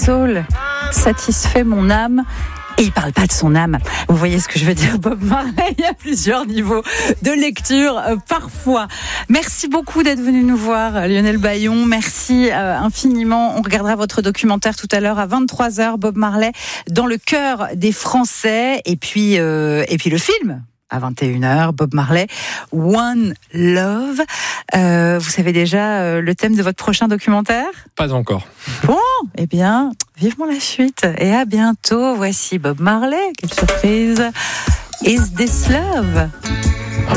soul satisfait mon âme. Et il parle pas de son âme. Vous voyez ce que je veux dire, Bob Marley? Il y a plusieurs niveaux de lecture parfois. Merci beaucoup d'être venu nous voir, Lionel Bayon. Merci infiniment. On regardera votre documentaire tout à l'heure à 23h, Bob Marley dans le cœur des Français. Et puis le film à 21h, Bob Marley, One Love. Vous savez déjà le thème de votre prochain documentaire? Pas encore. Bon, eh bien, vivement la suite. Et à bientôt. Voici Bob Marley. Quelle surprise. Is This Love?